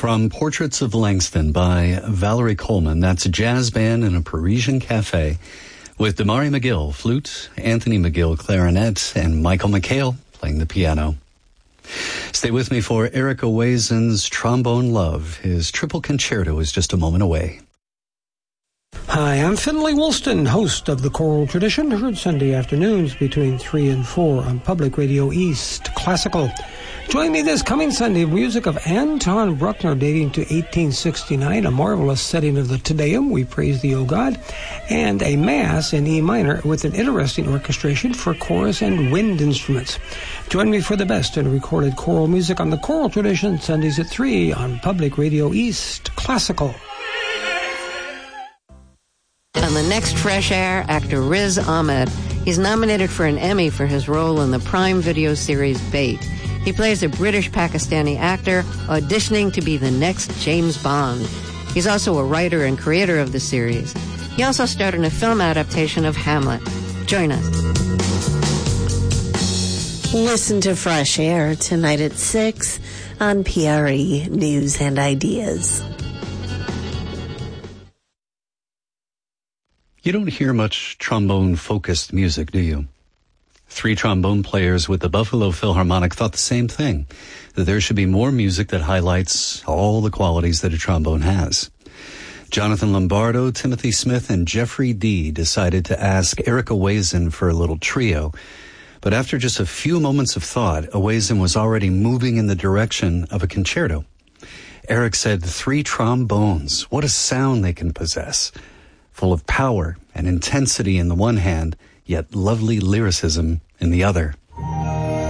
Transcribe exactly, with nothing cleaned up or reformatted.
From Portraits of Langston by Valerie Coleman, that's a jazz band in a Parisian cafe with Damari McGill, flute, Anthony McGill, clarinet, and Michael McHale playing the piano. Stay with me for Eric Owazin's Trombone Love. His triple concerto is just a moment away. Hi, I'm Finley Woolston, host of The Choral Tradition, heard Sunday afternoons between three and four on Public Radio East Classical. Join me this coming Sunday with music of Anton Bruckner dating to eighteen sixty-nine, a marvelous setting of the Te Deum, We Praise Thee, O God, and a Mass in E minor with an interesting orchestration for chorus and wind instruments. Join me for the best in recorded choral music on The Choral Tradition, Sundays at three on Public Radio East Classical. On the next Fresh Air, actor Riz Ahmed. He's nominated for an Emmy for his role in the Prime Video series Bait. He plays a British-Pakistani actor auditioning to be the next James Bond. He's also a writer and creator of the series. He also starred in a film adaptation of Hamlet. Join us. Listen to Fresh Air tonight at six on P R E News and Ideas. You don't hear much trombone-focused music, do you? Three trombone players with the Buffalo Philharmonic thought the same thing, that there should be more music that highlights all the qualities that a trombone has. Jonathan Lombardo, Timothy Smith, and Jeffrey Dee decided to ask Eric Owazin for a little trio, but after just a few moments of thought, Owazin was already moving in the direction of a concerto. Eric said, three trombones, what a sound they can possess. Full of power and intensity in the one hand, yet lovely lyricism in the other.